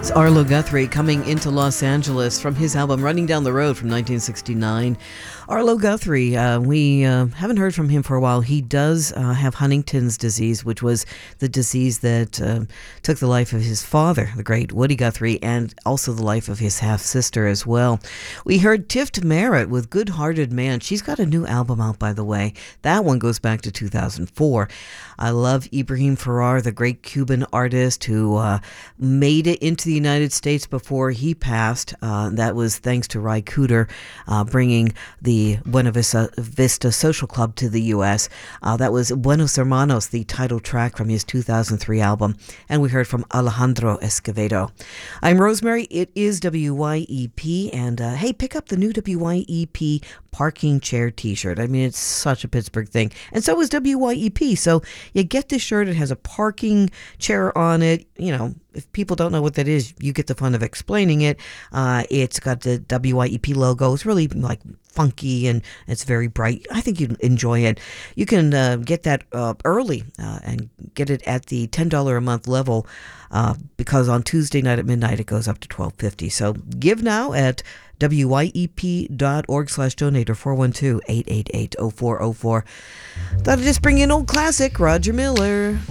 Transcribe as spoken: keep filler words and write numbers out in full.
It's Arlo Guthrie coming into Los Angeles from his album Running Down the Road from nineteen sixty-nine. Arlo Guthrie, uh, we uh, haven't heard from him for a while. He does uh, have Huntington's disease, which was the disease that uh, took the life of his father, the great Woody Guthrie, and also the life of his half-sister as well. We heard Tift Merritt with Good Hearted Man. She's got a new album out, by the way. That one goes back to two thousand four. I love Ibrahim Ferrar, the great Cuban artist who uh, made it into the United States before he passed. Uh, that was thanks to Ry Cooder uh, bringing the Buena Vista, Vista Social Club to the U S. Uh, that was Buenos Hermanos, the title track from his two thousand three album. And we heard from Alejandro Escovedo. I'm Rosemary. It is W Y E P. And uh, hey, pick up the new W Y E P parking chair t-shirt. I mean, it's such a Pittsburgh thing. And so is W Y E P. So you get this shirt. It has a parking chair on it. You know, if people don't know what that is, you get the fun of explaining it. Uh, it's got the W Y E P logo. It's really like funky and it's very bright. I think you'd enjoy it. You can uh, get that uh, early uh, and get it at the ten dollars a month level uh, because on Tuesday night at midnight it goes up to twelve fifty. So give now at W Y E P dot org slash donate or four one two, eight eight eight, oh four oh four. That'll just bring you an old classic, Roger Miller.